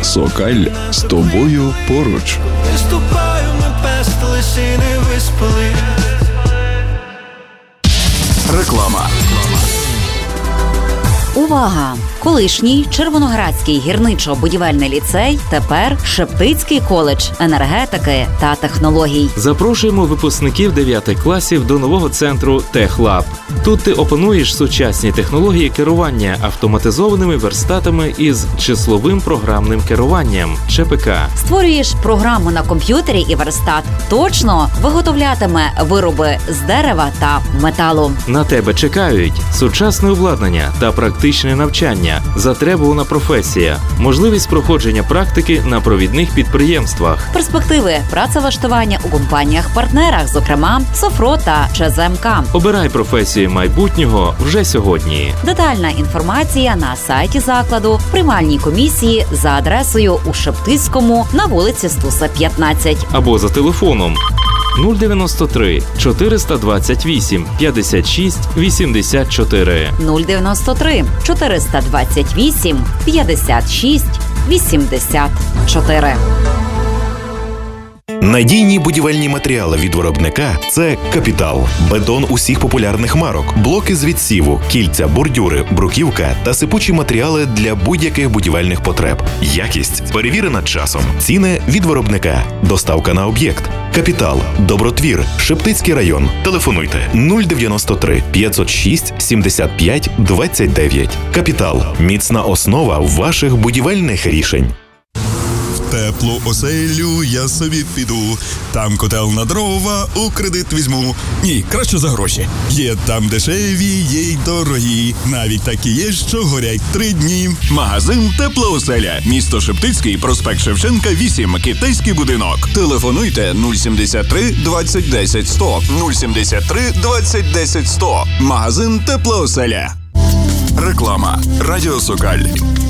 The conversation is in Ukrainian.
Сокаль з тобою поруч. Ступаю на пестили, сіни виспали. Реклама. Увага! Колишній Червоноградський гірничо-будівельний ліцей тепер Шептицький коледж енергетики та технологій. Запрошуємо випускників 9 класів до нового центру «Техлаб». Тут ти опануєш сучасні технології керування автоматизованими верстатами із числовим програмним керуванням ЧПК. Створюєш програму на комп'ютері і верстат точно виготовлятиме вироби з дерева та металу. На тебе чекають сучасне обладнання та практичне навчання, затребувана професія, можливість проходження практики на провідних підприємствах. Перспективи працевлаштування у компаніях-партнерах, зокрема Софро та ЧЗМК. Обирай професію майбутнього вже сьогодні. Детальна інформація на сайті закладу, в приймальній комісії за адресою у Шептицькому на вулиці Стуса, 15. Або за телефоном 093 428 56 84. 093 428 56 84. Надійні будівельні матеріали від виробника – це «Капітал». Бетон усіх популярних марок, блоки з відсіву, кільця, бордюри, бруківка та сипучі матеріали для будь-яких будівельних потреб. Якість перевірена часом. Ціни від виробника. Доставка на об'єкт. «Капітал», Добротвір, Шептицький район. Телефонуйте 093 506 75 29. «Капітал» – міцна основа ваших будівельних рішень. Теплу оселю я собі піду, там котел на дрова у кредит візьму. Ні, краще за гроші. Є там дешеві, є й дорогі. Навіть такі є, що горять 3 дні. Магазин «Тепла оселя». Місто Шептицький, проспект Шевченка, 8, китайський будинок. Телефонуйте 073 20 10 100. 073 20 10 100. Магазин «Тепла оселя». Реклама. Радіо Сокаль.